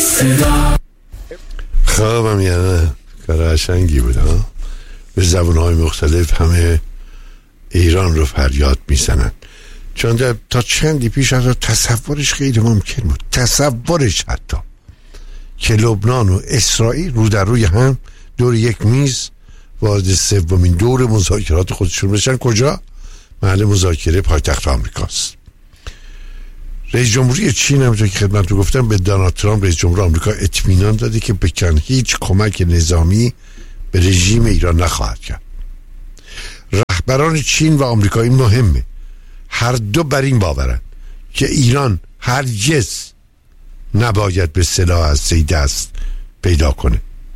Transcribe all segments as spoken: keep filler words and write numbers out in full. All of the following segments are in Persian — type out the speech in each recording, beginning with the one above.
صدا. خوابم یعنی کار قشنگی بود ها. به زبانهای مختلف همه ایران رو فریاد میزنن، چون تا چندی پیش از تصورش خیلی ممکن بود، تصورش حتی که لبنان و اسرائیل رو در روی هم دور یک میز وارد سومین دور مذاکرات خودشون بشن. کجا؟ محل مذاکره پایتخت آمریکاست. رئیس جمهوری چین همونطور که خدمتتون گفتم به دونالد ترامپ رئیس جمهور آمریکا اطمینان داده که بکن هیچ کمک نظامی به رژیم ایران نخواهد کرد. رهبران چین و آمریکایی مهمه هر دو بر این باورن که ایران هرگز نباید به سلاح هسته‌ای دست پیدا کنه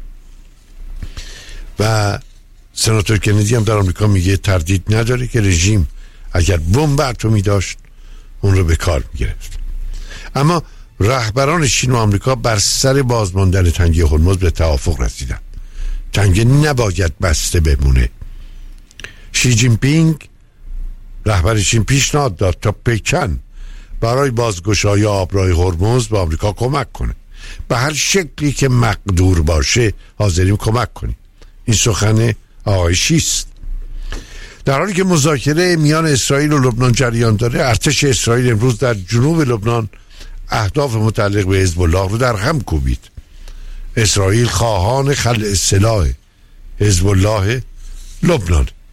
و سناتور کندی هم در آمریکا میگه تردید نداره که رژیم اگر بمب اتمی داشت اون رو به کار میگرفت. اما رهبران چین و آمریکا بر سر بازماندن تنگه هرمز به توافق رسیدن. تنگه نباید بسته بمونه. شی جین پینگ رهبر چین پیشنهاد داد تا پکن برای بازگشایی آبراه هرمز به آمریکا کمک کنه، به هر شکلی که مقدور باشه حاضریم کمک کنیم. این سخن آقای شی است. در حالی که مذاکره میان اسرائیل و لبنان جریان داره، ارتش اسرائیل امروز در جنوب لبنان اهداف متعلق به حزب الله رو در هم کوبید. اسرائیل خواهان خلع سلاح حزب الله لبنان.